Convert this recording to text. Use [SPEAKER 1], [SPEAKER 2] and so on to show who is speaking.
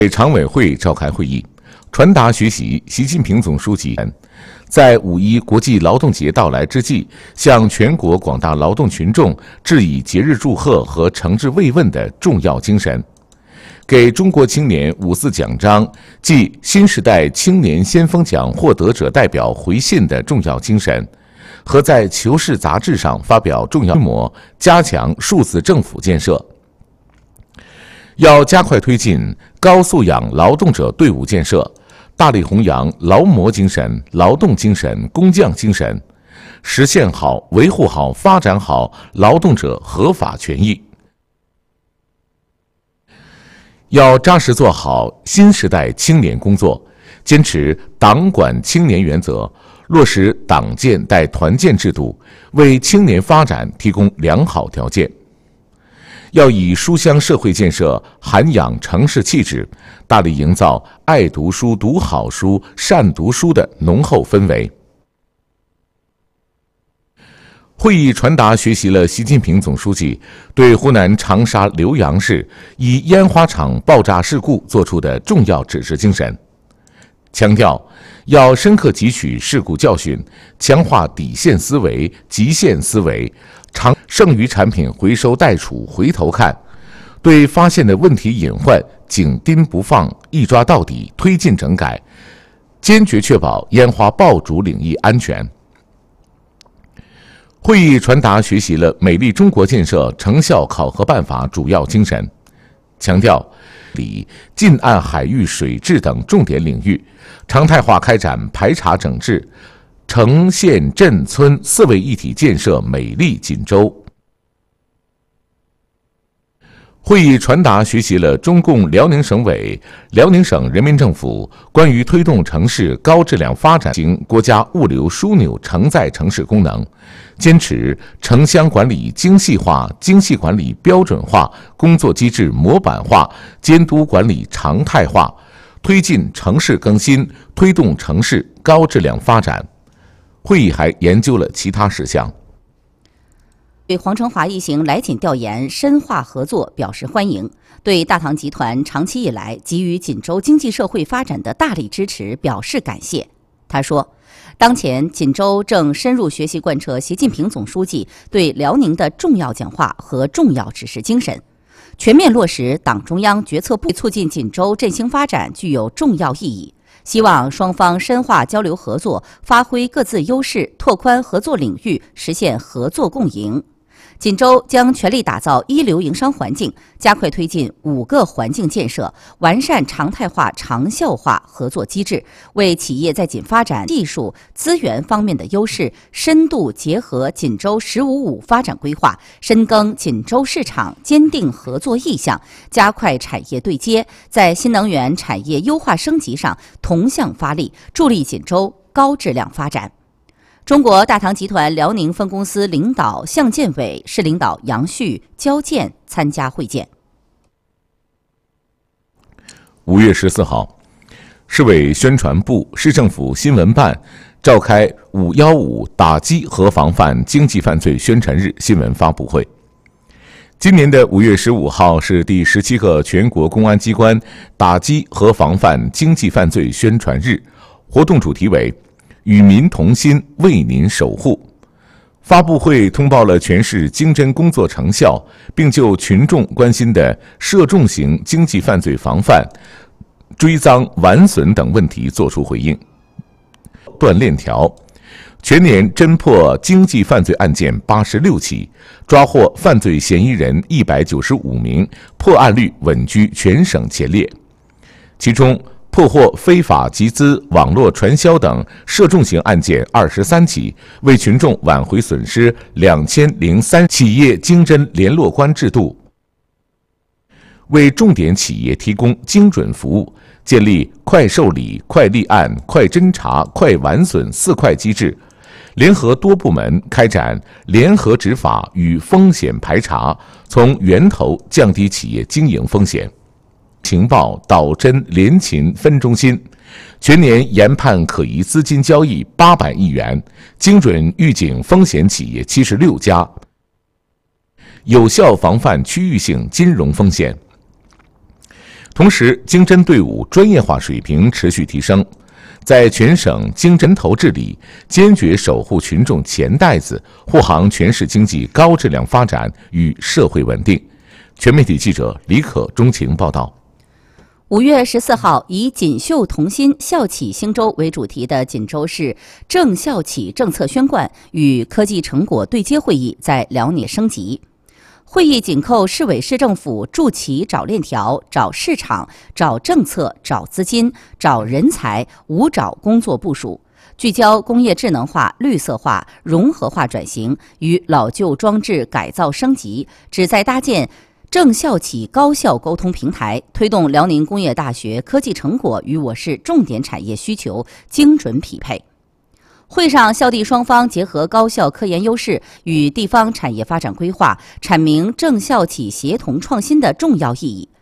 [SPEAKER 1] 常委会召开会议，传达学习习近平总书记在5·1国际劳动节到来之际，向全国广大劳动群众致以节日祝贺和诚挚慰问的重要精神，给中国青年5·4奖章暨新时代青年先锋奖获得者代表回信的重要精神，和在《求是》杂志上发表重要规模加强数字政府建设。要加快推进高素养劳动者队伍建设，大力弘扬劳模精神、劳动精神、工匠精神，实现好、维护好、发展好劳动者合法权益。要扎实做好新时代青年工作，坚持党管青年原则，落实党建带团建制度，为青年发展提供良好条件。要以书香社会建设涵养城市气质，大力营造爱读书、读好书、善读书的浓厚氛围。会议传达学习了习近平总书记对湖南长沙浏阳市一烟花厂爆炸事故作出的重要指示精神，强调要深刻汲取事故教训，强化底线思维、极限思维，剩余产品回收待处回头看，对发现的问题隐患紧盯不放，一抓到底，推进整改，坚决确保烟花爆竹领域安全。会议传达学习了美丽中国建设成效考核办法主要精神，强调近岸海域水质等重点领域常态化开展排查整治，城县镇村4位一体建设美丽锦州。会议传达学习了中共辽宁省委、辽宁省人民政府关于推动城市高质量发展型国家物流枢纽承载城市功能，坚持城乡管理精细化、精细管理标准化、工作机制模板化、监督管理常态化，推进城市更新，推动城市高质量发展。会议还研究了其他事项。
[SPEAKER 2] 对黄成华一行来锦调研深化合作表示欢迎，对大唐集团长期以来给予锦州经济社会发展的大力支持表示感谢。他说，当前锦州正深入学习贯彻习近平总书记对辽宁的重要讲话和重要指示精神，全面落实党中央决策部，促进锦州振兴发展具有重要意义。希望双方深化交流合作，发挥各自优势，拓宽合作领域，实现合作共赢。锦州将全力打造一流营商环境，加快推进5个环境建设，完善常态化、长效化合作机制，为企业在锦发展技术、资源方面的优势，深度结合锦州“15+5”发展规划，深耕锦州市场，坚定合作意向，加快产业对接，在新能源产业优化升级上同向发力，助力锦州高质量发展。中国大唐集团辽宁分公司领导向建伟、市领导杨旭、焦健参加会见。
[SPEAKER 1] 5月14号，市委宣传部、市政府新闻办召开515打击和防范经济犯罪宣传日新闻发布会。今年的5月15号是第17个全国公安机关打击和防范经济犯罪宣传日，活动主题为与民同心，为您守护。发布会通报了全市经侦工作成效，并就群众关心的涉重型经济犯罪防范、追赃完损等问题作出回应。断链条，全年侦破经济犯罪案件86起，抓获犯罪嫌疑人195名，破案率稳居全省前列。其中破获非法集资、网络传销等涉重型案件23起，为群众挽回损失2003。企业经侦联络官制度，为重点企业提供精准服务，建立快受理、快立案、快侦查、快完损4快机制，联合多部门开展联合执法与风险排查，从源头降低企业经营风险。情报导侦联勤分中心全年研判可疑资金交易800亿元，精准预警风险企业76家，有效防范区域性金融风险。 同时，经侦队伍专业化水平持续提升，在全省经侦投治理，坚决守护群众钱袋子，护航全市经济高质量发展与社会稳定。全媒体记者李可、钟情报道。
[SPEAKER 2] 5月14号，以锦绣同心、校企兴州为主题的锦州市正校企政策宣贯与科技成果对接会议在辽宁升级。会议紧扣市委市政府筑企找链条、找市场、找政策、找资金、找人才5找工作部署，聚焦工业智能化、绿色化、融合化转型与老旧装置改造升级，旨在搭建正校企高效沟通平台，推动辽宁工业大学科技成果与我市重点产业需求精准匹配。会上，校地双方结合高校科研优势与地方产业发展规划，阐明正校企协同创新的重要意义，